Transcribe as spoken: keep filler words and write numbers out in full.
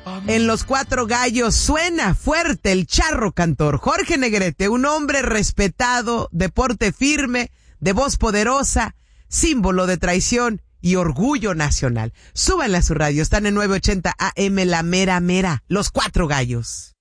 En Los Cuatro Gallos suena fuerte el charro cantor Jorge Negrete, un hombre respetado, de porte firme, de voz poderosa, símbolo de traición y orgullo nacional. Súbanle a su radio, están en nueve ochenta A M, La Mera Mera, Los Cuatro Gallos.